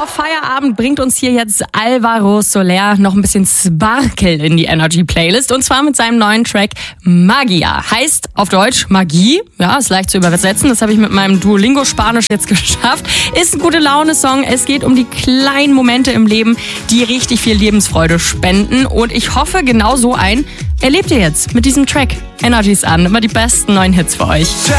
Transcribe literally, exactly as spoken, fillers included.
vor Feierabend bringt uns hier jetzt Alvaro Soler noch ein bisschen Sparkle in die Energy-Playlist. Und zwar mit seinem neuen Track Magia. Heißt auf Deutsch Magie. Ja, ist leicht zu übersetzen. Das habe ich mit meinem Duolingo-Spanisch jetzt geschafft. Ist ein gute Laune-Song. Es geht um die kleinen Momente im Leben, die richtig viel Lebensfreude spenden. Und ich hoffe, genau so ein erlebt ihr jetzt mit diesem Track. Energy ist an. Immer die besten neuen Hits für euch.